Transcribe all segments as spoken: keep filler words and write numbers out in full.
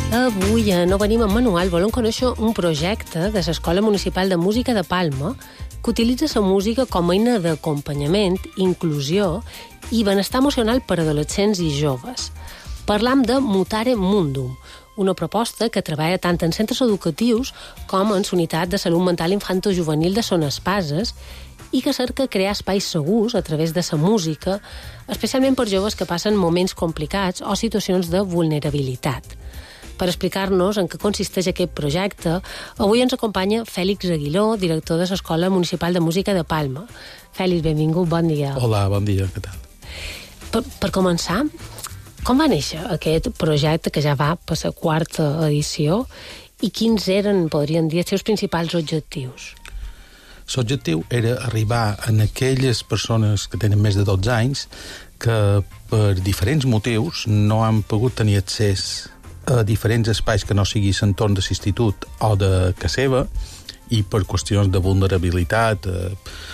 Avui a No venim amb manual volem conèixer un projecte de l'Escola Municipal de Música de Palma que utilitza la música com a eina d'acompanyament, inclusió i benestar emocional per a adolescents i joves. Parlam de Mutare Mundum, una proposta que treballa tant en centres educatius com en l'unitat de salut mental infanto-juvenil de Son Espases i que cerca crear espais segurs a través de la música, especialment per joves que passen moments complicats o situacions de vulnerabilitat. Per explicar-nos en què consisteix aquest projecte, avui ens acompanya Fèlix Aguiló, director de l'Escola Municipal de Música de Palma. Fèlix, benvingut, bon dia. Hola, bon dia, què tal? Per, per començar, com va néixer aquest projecte que ja va per la quarta edició i quins eren, podríem dir, els seus principals objectius? L'objectiu era arribar a aquelles persones que tenen més de dotze anys que per diferents motius no han pogut tenir accés a diferents espais que no sigui l'entorn de l'institut o de casa seva i per qüestions de vulnerabilitat eh,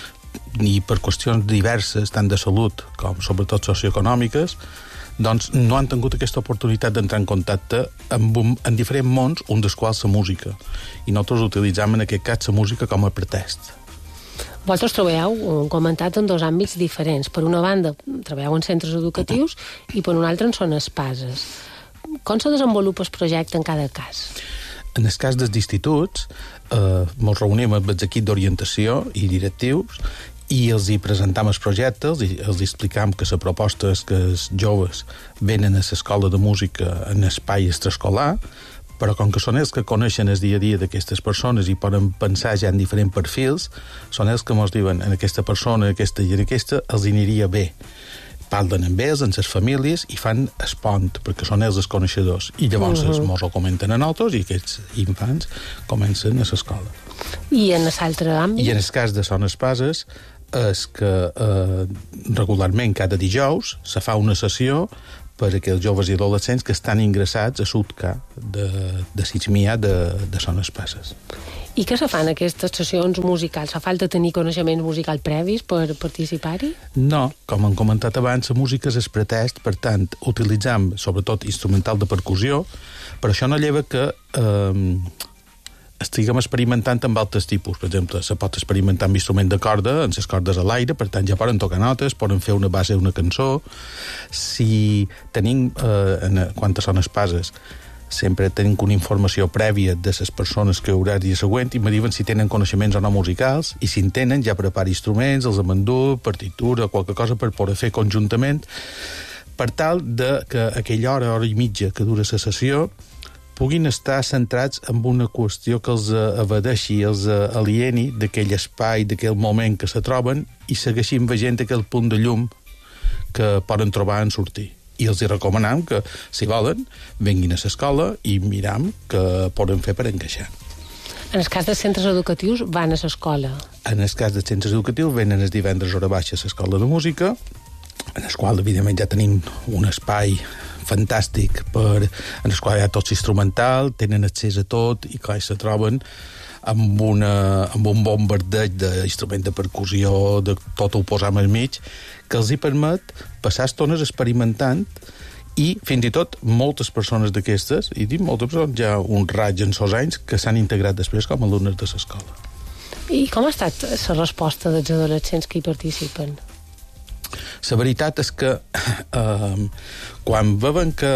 i per qüestions diverses, tant de salut com sobretot socioeconòmiques, doncs no han tingut aquesta oportunitat d'entrar en contacte amb, un, en diferents mons, un dels quals la música. I nosaltres utilitzam en aquest cas la música com a pretest. Vosaltres treballeu, ho hem comentat, en dos àmbits diferents. Per una banda, treballeu en centres educatius i per una altra en Son Espases. Com se desenvolupa el projecte en cada cas? En el cas dels instituts, eh, ens reunim amb l'equip d'orientació i directius i els hi presentam el projecte, els hi, els hi explicam que la proposta és que els joves venen a l'escola de música en espai extraescolar, però com que són ells que coneixen el dia a dia d'aquestes persones i poden pensar ja en diferents perfils, són ells que ens diuen en aquesta persona, aquesta i en aquesta, els aniria bé. Parlen amb ells, amb les famílies, i fan el pont, perquè són ells els coneixedors. I llavors uh-huh. ens ho comenten a nosaltres i aquests infants comencen a l'escola. I en l'altre àmbit? I en el cas de Son Espases és que eh, regularment cada dijous se fa una sessió per a aquells joves i adolescents que estan ingressats a SUTCA de, de Sitxmià de, de Son Espases. I què se fan aquestes sessions musicals? Fa falta tenir coneixements musicals previs per participar-hi? No, com hem comentat abans, la música és el pretest, per tant, utilitzam sobretot instrumental de percussió, però això no lleva que eh, estiguem experimentant amb altres tipus. Per exemple, se pot experimentar amb instrument de corda, amb les cordes a l'aire, per tant ja poden tocar notes, poden fer una base d'una cançó. Si tenim, eh, en, quan Son Espases, sempre tenim una informació prèvia de les persones que haurà el dia següent i me diuen si tenen coneixements o no musicals, i si en tenen ja prepara instruments, els amendú, partitura, qualque cosa per poder fer conjuntament, per tal de que aquella hora, hora i mitja que dura la sessió, puguin estar centrats en una qüestió que els evadeixi, els alieni d'aquell espai, d'aquell moment que se troben i segueixin veient aquell punt de llum que poden trobar en sortir. I els hi recomanam que, si volen, venguin a l'escola i miram què poden fer per encaixar. En el cas dels centres educatius, van a l'escola? En el cas dels centres educatius, venen els divendres hora baixa a l'escola de música, en el qual, evidentment, ja tenim un espai fantàstic per, en el qual hi ha tot instrumental, tenen accés a tot i clar, se troben amb, una, amb un bombardeig d'instrument de percussió, de tot ho posam al mig, que els hi permet passar estones experimentant i fins i tot moltes persones d'aquestes, i dic moltes persones, ja un raig en sos anys que s'han integrat després com a alumnes de l'escola. I com ha estat la resposta dels adolescents que hi participen? La veritat és que eh, quan veuen que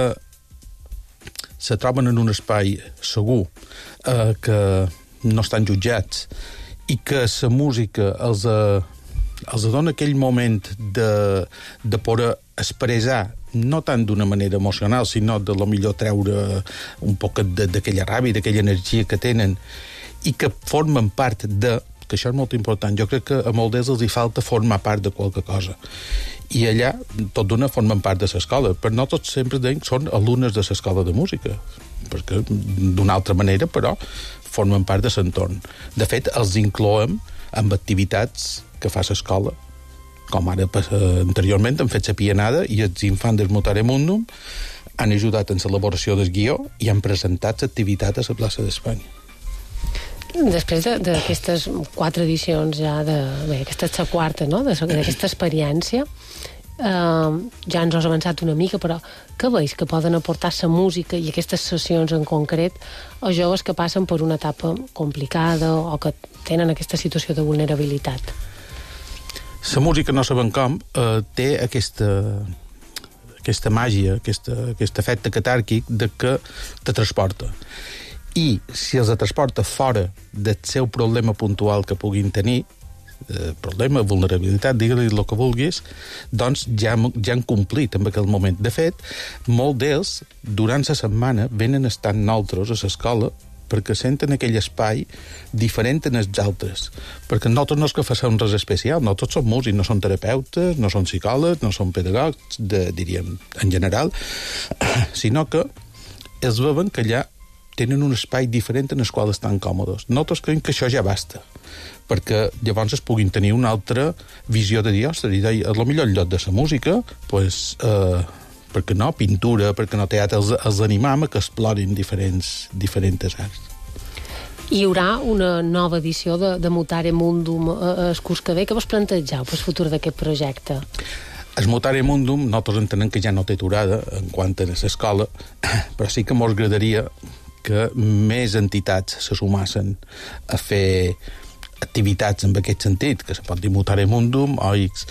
se troben en un espai segur, eh, que no estan jutjats i que la música els, eh, els dona aquell moment de, de poder expressar no tant d'una manera emocional, sinó de lo millor treure un poc d'aquella ràbia, d'aquella energia que tenen i que formen part de, que això és molt important. Jo crec que a molts d'ells els hi falta formar part de qualque cosa. I allà, tot d'una, formen part de l'escola. Per nosaltres sempre deim són alumnes de l'escola de música, perquè d'una altra manera, però, formen part de l'entorn. De fet, els incloem amb activitats que fa l'escola, com ara anteriorment han fet la pianada i els infants del Mutare Mundum han ajudat en l'elaboració del guió i han presentat l'activitat a la plaça d'Espanya. Després d'aquestes quatre edicions ja, de, bé, aquesta és la quarta, no?, d'aquesta experiència, eh, ja ens has avançat una mica, però què veus que poden aportar la música i aquestes sessions en concret a joves que passen per una etapa complicada o que tenen aquesta situació de vulnerabilitat? La música, no sabem com, eh, té aquesta, aquesta màgia, aquesta, aquest efecte catàrquic de que te transporta. I si els transporta fora del seu problema puntual que puguin tenir, eh, problema, vulnerabilitat, digue-li el que vulguis, doncs ja, ja han complit en aquell moment. De fet, molts d'ells, durant la setmana, venen estant nosaltres a l'escola perquè senten aquell espai diferent en els altres. Perquè nosaltres no és que facem res especial, nosaltres som músics, no som terapeutes, no som psicòlegs, no som pedagogs, de, diríem, en general, sinó que els veuen que allà tenen un espai diferent en el qual estan còmodes. Nosaltres creiem que això ja basta, perquè llavors es puguin tenir una altra visió de dir, ostres, i deia, el millor lloc de la música, doncs, eh, perquè no, pintura, perquè no teatre, els, els animam a que explorin diferents, diferents arts. Hi haurà una nova edició de, de Mutare Mundum el curs que ve. Què vos plantegeu per el futur d'aquest projecte? El Mutare Mundum, nosaltres entenem que ja no té aturada en quant a l'escola, però sí que mos agradaria que més entitats se sumassen a fer activitats en aquest sentit, que se pot dir Mutare Mundum o X.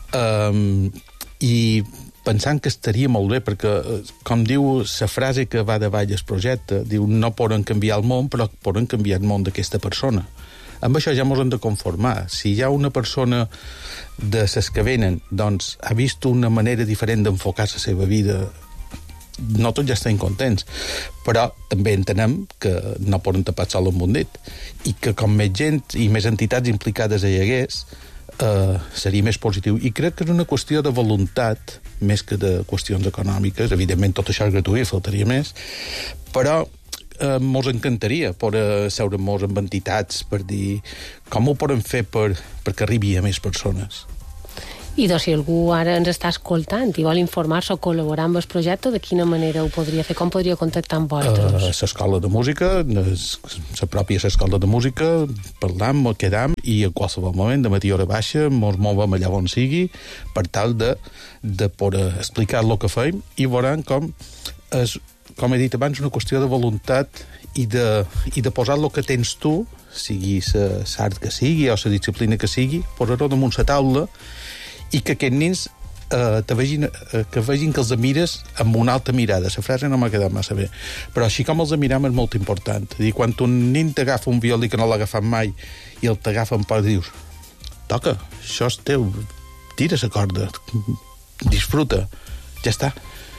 Um, I pensant que estaria molt bé, perquè, com diu la frase que va davall el projecte, diu, no poden canviar el món, però poden canviar el món d'aquesta persona. Amb això ja ens hem de conformar. Si hi ha una persona de les que venen, doncs, ha vist una manera diferent d'enfocar la seva vida, nosaltres ja estem contents, però també entenem que no poden tapar sol amb un dit, i que com més gent i més entitats implicades hi hagués, Uh, seria més positiu. I crec que és una qüestió de voluntat, més que de qüestions econòmiques. Evidentment, tot això és gratuït, faltaria més, però uh, mos encantaria poder seure-mos amb entitats per dir com ho podem fer per, perquè arribi a més persones. I doncs, si algú ara ens està escoltant i vol informar-se o col·laborar amb el projecte, de quina manera ho podria fer? Com podria contactar amb vosaltres? A l'escola de música, la pròpia escola de música, parlam, quedam, i a qualsevol moment, de matí hora baixa, mos movem allà on sigui, per tal de, de poder explicar el que feim, i veuran com, és, com he dit abans, una qüestió de voluntat i de, i de posar el que tens tu, sigui l'art que sigui o la disciplina que sigui, posar-ho damunt la taula, i que aquests nens eh, te vegin, eh, que vegin que els mires amb una alta mirada. La frase no m'ha quedat massa bé, però així com els miram és molt important. És dir, quan un nen t'agafa un violí que no l'ha agafat mai i el t'agafa en part, dius, toca, això és teu, tira la corda, disfruta, ja està.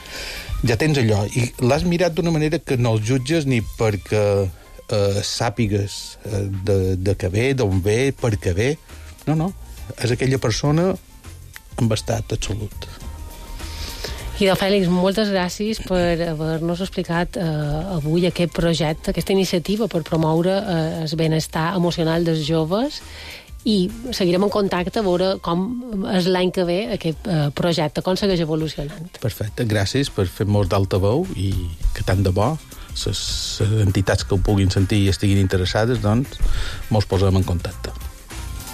Ja tens allò. I l'has mirat d'una manera que no el jutges ni perquè eh, sàpigues eh, de, de què ve, d'on ve, per què ve. No, no. És aquella persona amb estat absolut. Idò Fèlix, moltes gràcies per haver-nos explicat eh, avui aquest projecte, aquesta iniciativa per promoure eh, el benestar emocional dels joves, i seguirem en contacte a veure com és l'any que ve aquest eh, projecte, com segueix evolucionant. Perfecte, gràcies per fer-nos d'altaveu i que tant de bo les entitats que ho puguin sentir i estiguin interessades, doncs, mos posem en contacte.